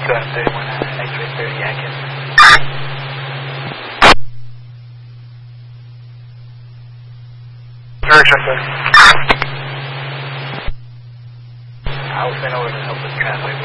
231 X-ray 30 Atkins. Direction 30. I was sent over to help with translate.